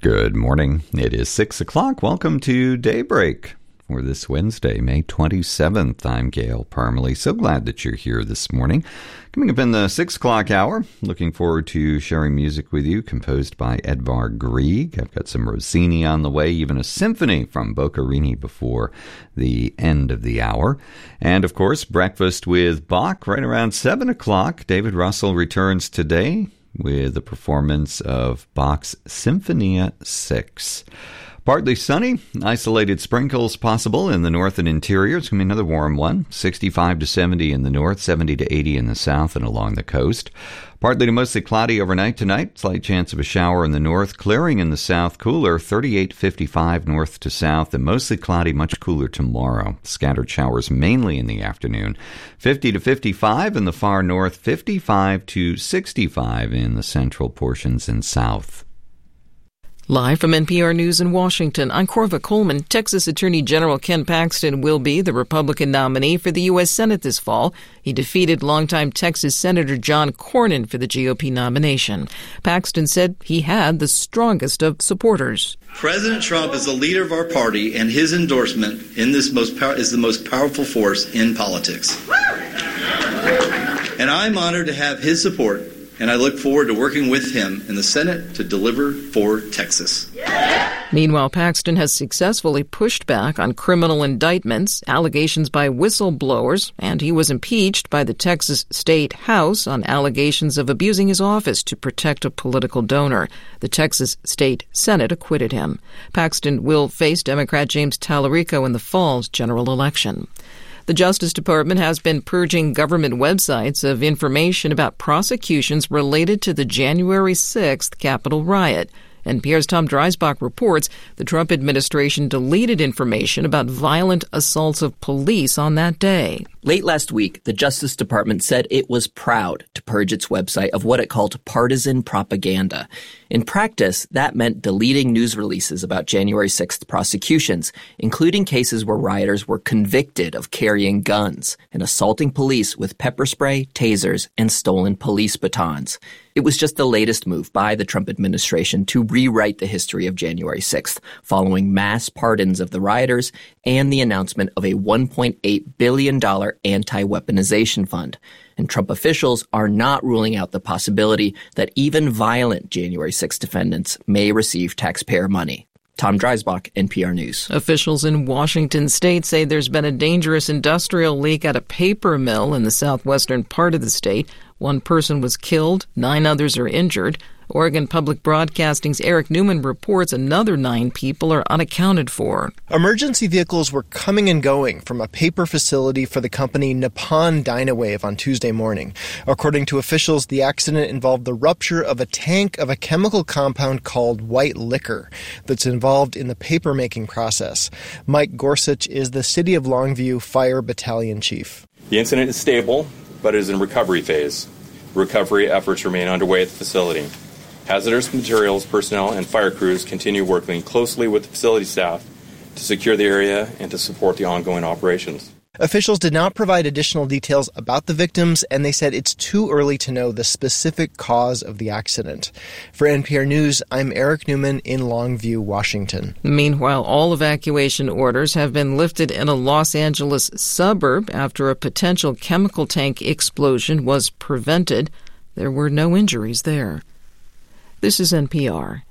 Good morning. It is 6 o'clock. Welcome to Daybreak for this Wednesday, May 27th. I'm Gail Parmalee. So glad that you're here this morning. Coming up in the 6 o'clock hour, looking forward to sharing music with you, composed by Edvard Grieg. I've got some Rossini on the way, even a symphony from Boccherini before the end of the hour. And, of course, breakfast with Bach right around 7 o'clock. David Russell returns today with a performance of Bach's Symphonia 6. Partly sunny, isolated sprinkles possible in the north and interior. It's going to be another warm one. 65 to 70 in the north, 70 to 80 in the south and along the coast. Partly to mostly cloudy overnight tonight. Slight chance of a shower in the north, clearing in the south, cooler. 38 to 55 north to south, and mostly cloudy, much cooler tomorrow. Scattered showers mainly in the afternoon. 50 to 55 in the far north, 55 to 65 in the central portions and south. Live from NPR News in Washington, I'm Corva Coleman. Texas Attorney General Ken Paxton will be the Republican nominee for the U.S. Senate this fall. He defeated longtime Texas Senator John Cornyn for the GOP nomination. Paxton said he had the strongest of supporters. President Trump is the leader of our party, and his endorsement in this is the most powerful force in politics. And I'm honored to have his support, and I look forward to working with him in the Senate to deliver for Texas. Meanwhile, Paxton has successfully pushed back on criminal indictments, allegations by whistleblowers, and he was impeached by the Texas State House on allegations of abusing his office to protect a political donor. The Texas State Senate acquitted him. Paxton will face Democrat James Tallarico in the fall's general election. The Justice Department has been purging government websites of information about prosecutions related to the January 6th Capitol riot. NPR's Tom Dreisbach reports the Trump administration deleted information about violent assaults of police on that day. Late last week, the Justice Department said it was proud to purge its website of what it called partisan propaganda. In practice, that meant deleting news releases about January 6th prosecutions, including cases where rioters were convicted of carrying guns and assaulting police with pepper spray, tasers, and stolen police batons. It was just the latest move by the Trump administration to rewrite the history of January 6th, following mass pardons of the rioters and the announcement of a $1.8 billion anti-weaponization fund. And Trump officials are not ruling out the possibility that even violent January 6th defendants may receive taxpayer money. Tom Dreisbach, NPR News. Officials in Washington state say there's been a dangerous industrial leak at a paper mill in the southwestern part of the state. One person was killed, 9 others are injured. Oregon Public Broadcasting's Eric Newman reports another 9 people are unaccounted for. Emergency vehicles were coming and going from a paper facility for the company Nippon Dynawave on Tuesday morning. According to officials, the accident involved the rupture of a tank of a chemical compound called white liquor that's involved in the paper-making process. Mike Gorsuch is the City of Longview Fire Battalion Chief. The incident is stable, but it is in recovery phase. Recovery efforts remain underway at the facility. Hazardous materials personnel and fire crews continue working closely with the facility staff to secure the area and to support the ongoing operations. Officials did not provide additional details about the victims, and they said it's too early to know the specific cause of the accident. For NPR News, I'm Eric Newman in Longview, Washington. Meanwhile, all evacuation orders have been lifted in a Los Angeles suburb after a potential chemical tank explosion was prevented. There were no injuries there. This is NPR.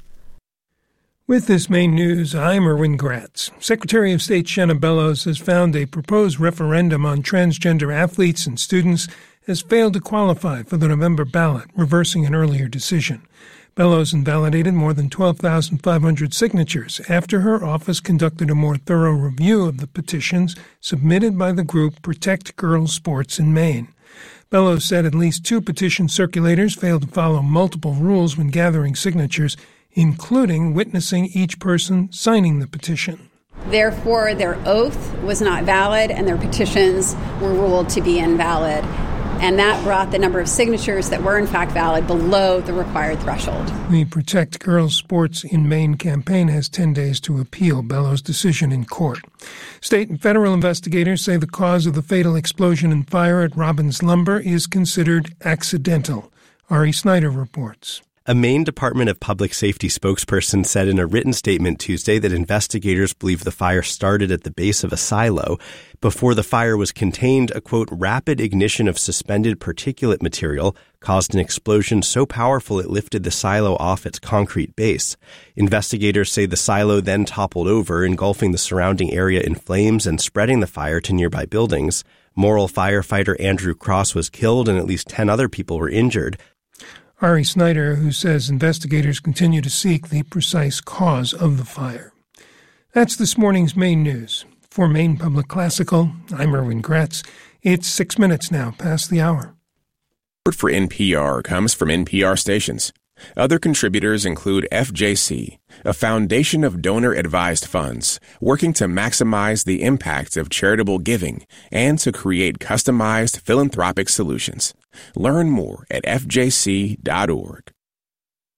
With this main news, I'm Erwin Gratz. Secretary of State Shenna Bellows has found a proposed referendum on transgender athletes and students has failed to qualify for the November ballot, reversing an earlier decision. Bellows invalidated more than 12,500 signatures after her office conducted a more thorough review of the petitions submitted by the group Protect Girls Sports in Maine. Bellows said at least 2 petition circulators failed to follow multiple rules when gathering signatures, including witnessing each person signing the petition. Therefore, their oath was not valid and their petitions were ruled to be invalid. And that brought the number of signatures that were in fact valid below the required threshold. The Protect Girls Sports in Maine campaign has 10 days to appeal Bellows' decision in court. State and federal investigators say the cause of the fatal explosion and fire at Robbins Lumber is considered accidental. Ari Snyder reports. A Maine Department of Public Safety spokesperson said in a written statement Tuesday that investigators believe the fire started at the base of a silo. Before the fire was contained, a, quote, rapid ignition of suspended particulate material caused an explosion so powerful it lifted the silo off its concrete base. Investigators say the silo then toppled over, engulfing the surrounding area in flames and spreading the fire to nearby buildings. Morrill firefighter Andrew Cross was killed and at least 10 other people were injured. Ari Snyder, who says investigators continue to seek the precise cause of the fire. That's this morning's Maine news. For Maine Public Classical, I'm Erwin Gratz. It's 6 minutes now past the hour. Support for NPR comes from NPR stations. Other contributors include FJC, a foundation of donor-advised funds working to maximize the impact of charitable giving and to create customized philanthropic solutions. Learn more at fjc.org.